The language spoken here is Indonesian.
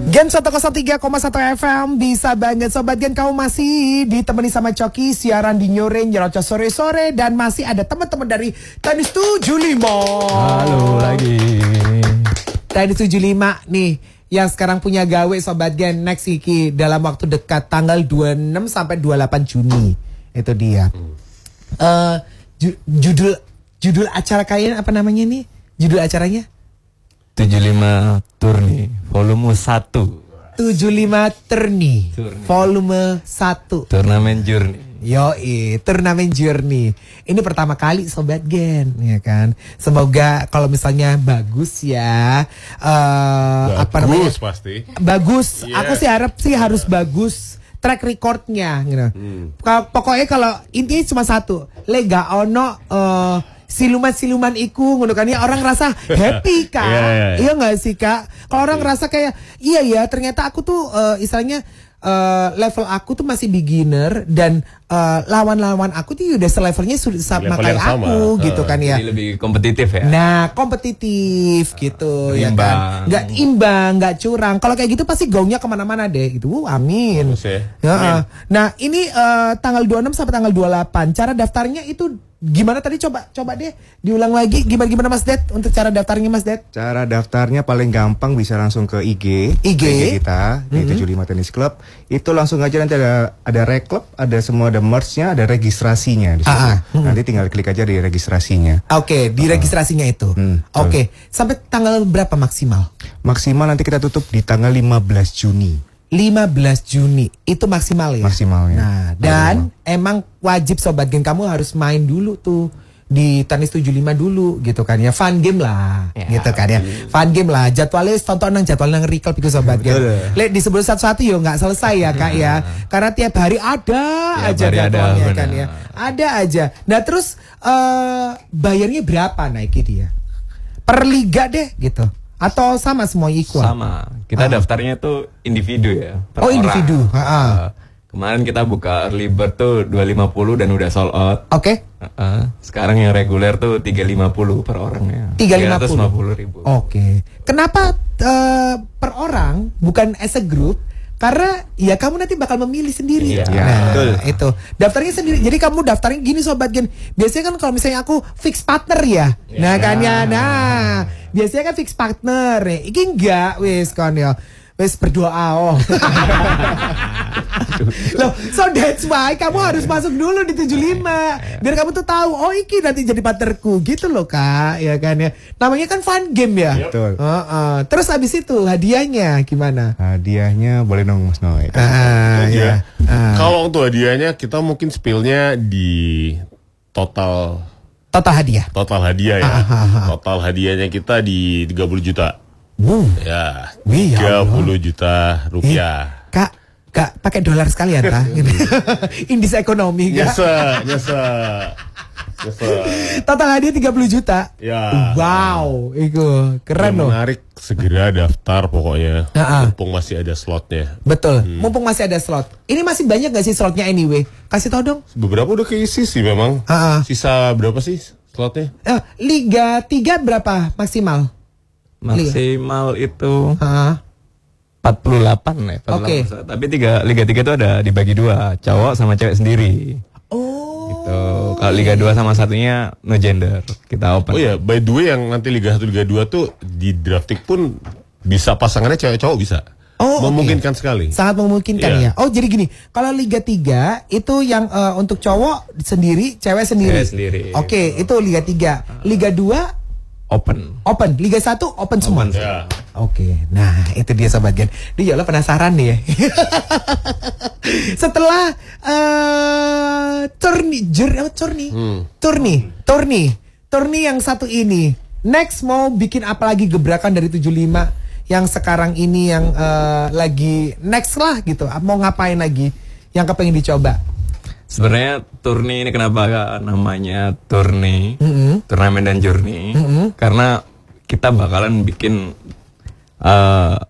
Gen 103,1 FM bisa banget Sobat Gen, kamu masih ditemani sama Coki siaran di Nyoren Nyerocos sore-sore dan masih ada teman-teman dari Tenis 75. Halo lagi. Tenis 75 nih yang sekarang punya gawe Sobat Gen next iki dalam waktu dekat tanggal 26 sampai 28 Juni. Itu dia. Judul acara kalian apa namanya nih? Judul acaranya? 75 Tourney volume 1. 75 Tourney volume 1. Turnamen Journey. Yoi, turnamen Journey. Ini pertama kali Sobat Gen, ya kan. Semoga kalau misalnya bagus ya. Apa namanya? Pasti. Bagus. Yeah. Aku sih harap sih harus bagus track recordnya, gitu. Pokoknya kalau intinya cuma satu, lega ono siluman-siluman iku ngono kan ya, orang rasa happy Kak. Iya enggak sih Kak? Kalau orang rasa kayak iya ya ternyata aku tuh istilahnya level aku tuh masih beginner dan lawan-lawan aku tuh udah selevelnya sudah sama kayak aku gitu kan ya. Jadi lebih kompetitif ya. Nah, kompetitif gitu ya imbang. kan. Nggak imbang, nggak curang. Kalau kayak gitu pasti gongnya kemana-mana deh gitu. Amin. Ya, nah, ini tanggal 26 sampai tanggal 28. Cara daftarnya itu gimana tadi, coba deh diulang lagi gimana Mas Det untuk cara daftarnya Mas Det? Cara daftarnya paling gampang bisa langsung ke IG kita di 75 Tennis Club. Itu langsung aja nanti ada reklub, ada semua, ada merch-nya, ada registrasinya di situ. Nanti tinggal klik aja di registrasinya. Oke, di registrasinya itu. Oke, sampai tanggal berapa maksimal? Maksimal nanti kita tutup di tanggal 15 Juni. 15 Juni itu maksimal ya. Maksimalnya. Nah, dan emang wajib Sobat Gen kamu harus main dulu tuh di Tenis 75 dulu gitu kan ya. Fun game lah gitu kan ya. Fun game lah. Jadwalnya tonton nang jadwal nang recall itu Sobat Gen. Lek disebut satu-satu yo nggak selesai ya Kak ya. Karena tiap hari ada aja jadwalnya kan ya. Ada aja. Nah, terus bayarnya berapa naiki dia? Per liga deh gitu. Atau sama semua equal? Sama. Kita daftarnya tuh individu ya. Per orang. Individu. Kemarin kita buka early bird tuh 250 dan udah sold out. Oke. Sekarang yang reguler tuh 350 per orangnya. 350.000. Oke. Kenapa per orang bukan as a group? Karena ya kamu nanti bakal memilih sendiri. Nah, itu daftarnya sendiri. Jadi kamu daftarnya gini Sobat Gen. Biasanya kan kalau misalnya aku fix partner ya. Nah kan ya. Nah, biasanya kan fix partner. Iki enggak wis kon ya. Wis berdoa Loh, so that's why kamu harus masuk dulu di 75 biar kamu tuh tahu, oh iki nanti jadi partnerku gitu loh Kak, ya kan ya. Namanya kan fun game ya. Betul. Terus abis itu hadiahnya gimana? Hadiahnya boleh dong Mas Noy. Kalau untuk hadiahnya kita mungkin spillnya di total hadiah. Total hadiah ya. Total hadiahnya kita di 30 juta. Ya, 30 juta rupiah. Kak, pakai dolar sekalian Kak. Indis ekonomi Kak. Biasa. Total hadiah 30 juta. Ya. Wow, itu keren loh. Menarik, segera daftar pokoknya. Mumpung masih ada slotnya. Betul, mumpung masih ada slot. Ini masih banyak gak sih slotnya anyway? Kasih tau dong. Beberapa udah keisi sih memang. Sisa berapa sih slotnya? Liga 3 berapa maksimal? Maksimal itu 48 ya. Oke. Tapi Liga 3 itu ada dibagi dua, cowok sama cewek sendiri. Gitu. Kalau Liga 2 sama satunya no gender, kita open. Oh ya, by the way yang nanti Liga 1 Liga 2 tuh di drafting pun bisa pasangannya cewek cowok bisa. Memungkinkan sekali. Sangat memungkinkan ya. Oh, jadi gini, kalau Liga 3 itu yang untuk cowok sendiri, cewek sendiri. Oke, itu Liga 3. Liga 2 open. Liga 1 open semua. Oke. Nah, itu dia Sobat Gen. Dia lah penasaran nih ya. Setelah tourney yang satu ini, next mau bikin apa lagi gebrakan dari 75 yang sekarang ini yang lagi next lah gitu. Mau ngapain lagi yang kepengen dicoba? Sebenarnya Tourney ini kenapa namanya Tourney, turnamen dan journey? Karena kita bakalan bikin